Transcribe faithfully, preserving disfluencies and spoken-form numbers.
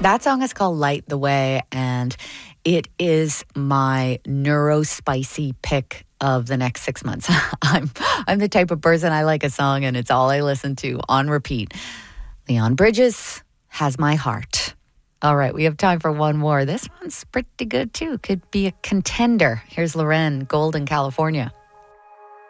That song is called Light the Way, and it is my neuro-spicy pick of the next six months. I'm I'm the type of person, I like a song and it's all I listen to on repeat. Leon Bridges, Has My Heart. All right, we have time for one more. This one's pretty good too. Could be a contender. Here's Loren, Golden, California.